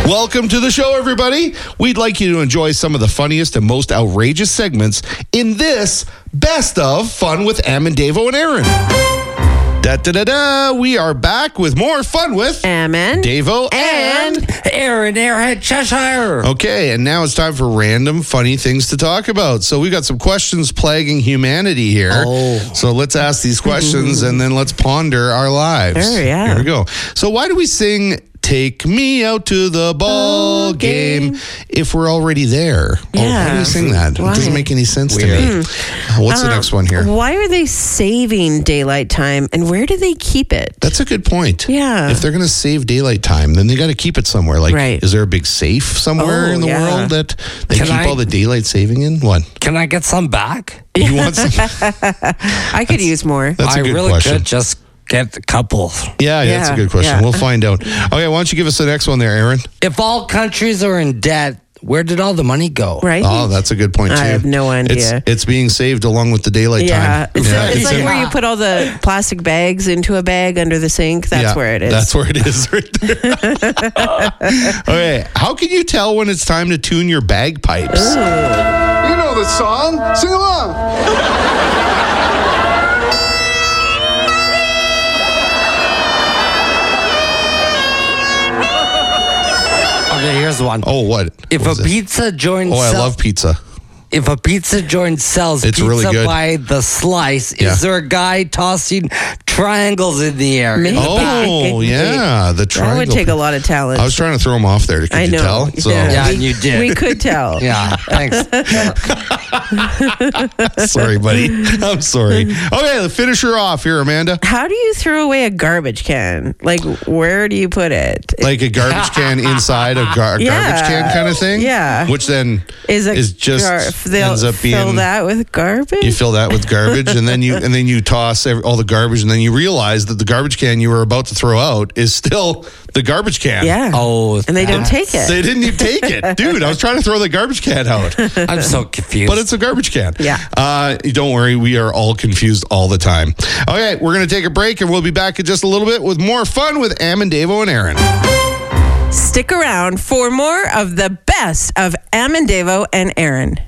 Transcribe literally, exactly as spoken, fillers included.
Welcome to the show, everybody. We'd like you to enjoy some of the funniest and most outrageous segments in this Best of Fun with Am and Davo and Aaron. Da da da da. We are back with more fun with Ammon, Davo, and, and Aaron Airhead Cheshire. Okay, and now it's time for random funny things to talk about. So we got some questions plaguing humanity here. Oh. So let's ask these questions and then let's ponder our lives. Sure, yeah. Here we go. So why do we sing "Take Me Out to the Ball game" if we're already there? Oh, why do Yeah. we sing that? Why? It doesn't make any sense Weird. to me. Uh, What's the Um, next one here? Why are they saving daylight time, and where do they keep it? That's a good point. Yeah. If they're going to save daylight time, then they got to keep it somewhere. Like, Right. is there a big safe somewhere Oh, in the yeah. world that they Can keep I- all the daylight saving in? What? Can I get some back? You want some? I could use more. That's a I good really question. could just get a couple. Yeah, yeah, that's a Yeah, good question. yeah. We'll find out. Okay, why don't you give us the next one there, Aaron? If all countries are in debt, where did all the money go? Right? Oh, that's a good point, too. I have no idea. It's, it's being saved along with the daylight yeah. time. It's, it's like in- where you put all the plastic bags into a bag under the sink. That's yeah, where it is. That's where it is right there. Okay, how can you tell when it's time to tune your bagpipes? You know the song. Sing along. Okay, here's one. Oh, what? If What a is it? pizza joint Oh, I sell- love pizza. if a pizza joint sells It's pizza really good. by the slice, Yeah. is there a guy tossing triangles in the air? Maybe. Oh, yeah, the That triangle. would take a lot of talent. I was trying to throw him off there. Could I you know. tell? So, Yeah, we, you did. We could tell. Yeah, thanks. sorry, buddy. I'm sorry. Okay, let's finish her off here, Amanda. How do you throw away a garbage can? Like, where do you put it? Like a garbage can inside a gar- Yeah. garbage can kind of thing? Yeah. Which then Is a is just gar- they'll ends up being fill that with garbage? you fill that with garbage and then you and then you toss every, all the garbage and then you realize that the garbage can you were about to throw out is still the garbage can. yeah. Oh, And they don't take it. They didn't even take it. Dude, I was trying to throw the garbage can out. I'm so confused. But it's a garbage can. Yeah. Uh, don't worry, we are all confused all the time. Okay, we're going to take a break and we'll be back in just a little bit with more fun with Am and Davo and Aaron. Stick around for more of the best of Am and Davo and Aaron.